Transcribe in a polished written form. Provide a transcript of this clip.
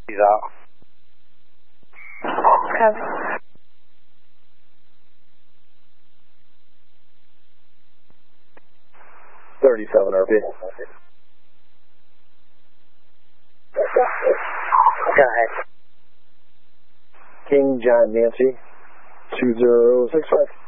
He's out. Copy. .37 RP. Go ahead. King John Nancy 2065.